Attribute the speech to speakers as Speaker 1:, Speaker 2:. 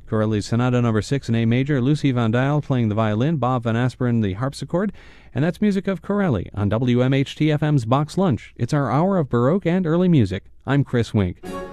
Speaker 1: Corelli's Sonata No. 6 in A major, Lucy Van Dijl playing the violin, Bob Van Asperen the harpsichord, and that's music of Corelli on WMHT-FM's Box Lunch. It's our hour of Baroque and early music. I'm Chris Wink.